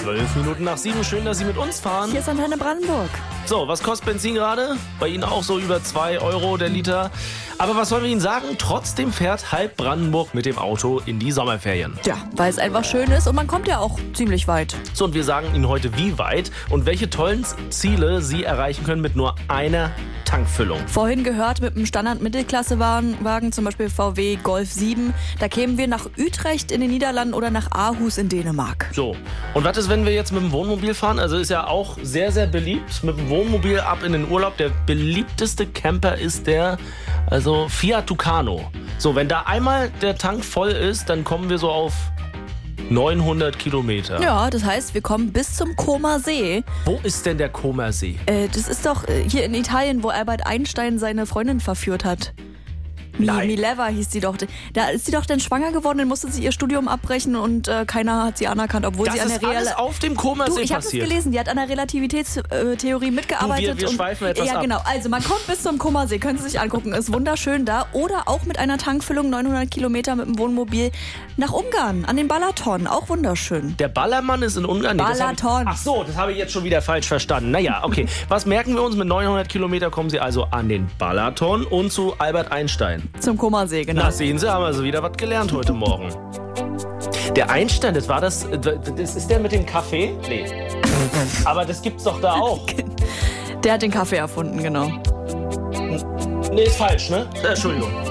12 Minuten nach 7. Schön, dass Sie mit uns fahren. Hier ist Antenne Brandenburg. So, was kostet Benzin gerade? Bei Ihnen auch so über 2 Euro der Liter. Aber was sollen wir Ihnen sagen? Trotzdem fährt halb Brandenburg mit dem Auto in die Sommerferien. Ja, weil es einfach schön ist und man kommt ja auch ziemlich weit. So, und wir sagen Ihnen heute, wie weit und welche tollen Ziele Sie erreichen können mit nur einer Tankfüllung. Vorhin gehört mit einem Standard-Mittelklasse-Wagen, zum Beispiel VW Golf 7, da kämen wir nach Utrecht in den Niederlanden oder nach Aarhus in Dänemark. So, und was ist, wenn wir jetzt mit dem Wohnmobil fahren? Also ist ja auch sehr, sehr beliebt. Mit dem Wohnmobil ab in den Urlaub. Der beliebteste Camper ist der Fiat Tucano. So, wenn da einmal der Tank voll ist, dann kommen wir so auf 900 Kilometer. Ja, das heißt, wir kommen bis zum Comer See. Wo ist denn der Comer See? Das ist doch hier in Italien, wo Albert Einstein seine Freundin verführt hat. Nein. Mileva hieß sie doch. Da ist sie doch dann schwanger geworden, dann musste sie ihr Studium abbrechen und keiner hat sie anerkannt, obwohl sie an der alles auf dem Comer See ich habe das passiert. gelesen, die hat an der Relativitätstheorie mitgearbeitet. Wir schweifen etwas ab. Ja, genau. Also man kommt bis zum Comer See, können Sie sich angucken, ist wunderschön da. Oder auch mit einer Tankfüllung 900 Kilometer mit dem Wohnmobil nach Ungarn, an den Balaton, auch wunderschön. Der Ballermann ist in Ungarn? Balaton. Ach so, das habe ich jetzt schon wieder falsch verstanden. Naja, okay. Was merken wir uns? Mit 900 Kilometer kommen Sie also an den Balaton und zu Albert Einstein. Zum Comer See, genau. Na, sehen Sie, haben also wieder was gelernt heute Morgen. Der Einstein, das ist der mit dem Kaffee? Nee. Aber das gibt's doch da auch. Der hat den Kaffee erfunden, genau. Nee, ist falsch, ne? Entschuldigung.